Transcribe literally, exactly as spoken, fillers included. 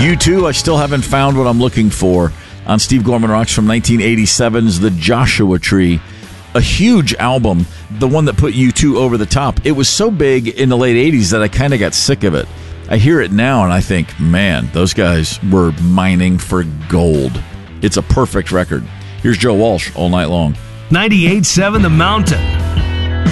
U two, I still haven't found what I'm looking for on Steve Gorman Rocks from nineteen eighty-seven's The Joshua Tree. A huge album, the one that put U two over the top. It was so big in the late eighties that I kind of got sick of it. I hear it now and I think, man, those guys were mining for gold. It's a perfect record. Here's Joe Walsh, All Night Long. ninety-eight point seven The Mountain.